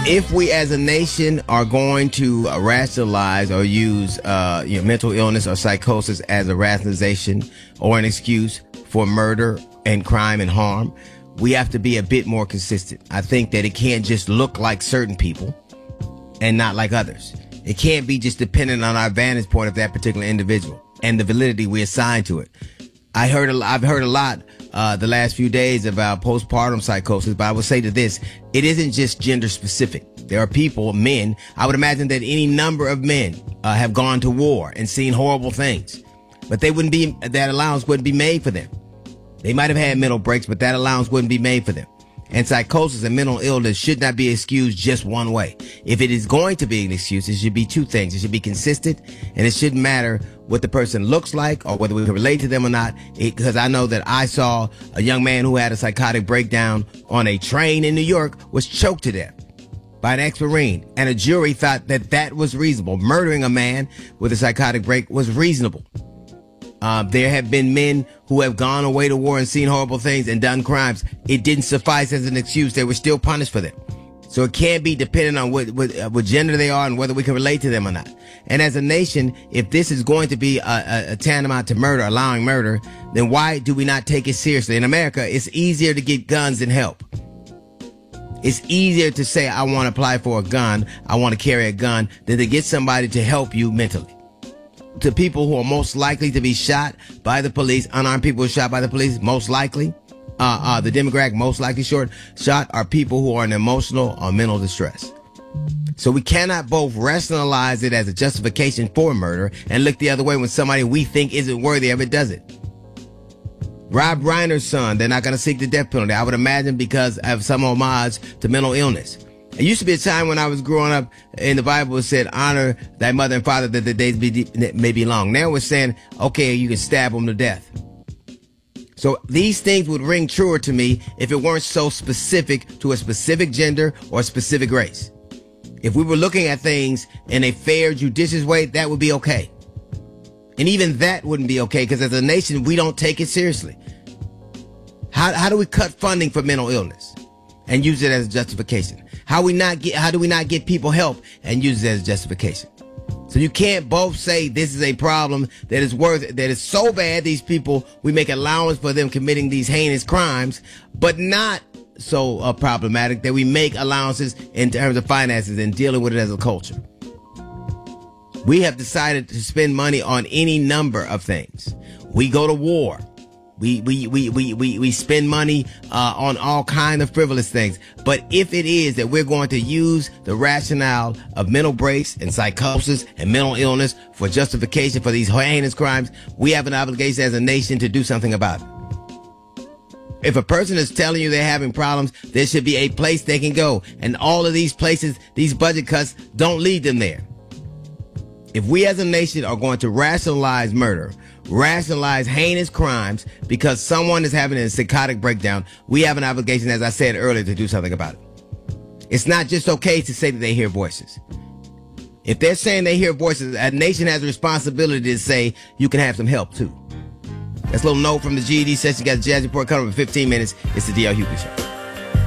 If we as a nation are going to rationalize or use mental illness or psychosis as a rationalization or an excuse for murder and crime and harm, we have to be a bit more consistent. I think that it can't just look like certain people and not like others. It can't be just dependent on our vantage point of that particular individual and the validity we assign to it. I've heard a lot the last few days about postpartum psychosis, but I would say to this, it isn't just gender specific. There are people, men, I would imagine that any number of men have gone to war and seen horrible things, but that allowance wouldn't be made for them. They might have had mental breaks, but that allowance wouldn't be made for them. And psychosis and mental illness should not be excused just one way. If it is going to be an excuse, it should be two things. It should be consistent, and it shouldn't matter what the person looks like or whether we can relate to them or not. Because I know that I saw a young man who had a psychotic breakdown on a train in New York was choked to death by an ex-Marine, and a jury thought that that was reasonable. Murdering a man with a psychotic break was reasonable. There have been men who have gone away to war and seen horrible things and done crimes. It didn't suffice as an excuse. They were still punished for them. So it can't be dependent on what gender they are and whether we can relate to them or not. And as a nation, if this is going to be a tantamount to murder, allowing murder, then why do we not take it seriously? In America, it's easier to get guns than help. It's easier to say, I want to apply for a gun, I want to carry a gun, than to get somebody to help you mentally. To people who are most likely to be shot by the police, unarmed people who are shot by the police, most likely, the demographic most likely shot are people who are in emotional or mental distress. So we cannot both rationalize it as a justification for murder and look the other way when somebody we think isn't worthy of it does it. Rob Reiner's son, they're not going to seek the death penalty, I would imagine, because of some homage to mental illness. It used to be a time when I was growing up in the Bible, it said, honor thy mother and father that the days may be long. Now we're saying, okay, you can stab them to death. So these things would ring truer to me if it weren't so specific to a specific gender or a specific race. If we were looking at things in a fair, judicious way, that would be okay. And even that wouldn't be okay because as a nation, we don't take it seriously. How do we cut funding for mental illness and use it as a justification? How do we not get people help and use it as justification? So you can't both say this is a problem that is so bad, these people, we make allowance for them committing these heinous crimes, but not so problematic that we make allowances in terms of finances and dealing with it as a culture. We have decided to spend money on any number of things. We go to war. We spend money on all kinds of frivolous things. But if it is that we're going to use the rationale of mental breaks and psychosis and mental illness for justification for these heinous crimes, we have an obligation as a nation to do something about it. If a person is telling you they're having problems, there should be a place they can go. And all of these places, these budget cuts, don't lead them there. If we as a nation are going to rationalize murder, rationalize heinous crimes because someone is having a psychotic breakdown, we have an obligation, as I said earlier, to do something about it. It's not just okay to say that they hear voices. If they're saying they hear voices, a nation has a responsibility to say you can have some help too. That's a little note from the GED session. You got the Jazz Report coming up in 15 minutes. It's the D.L. Hughley Show.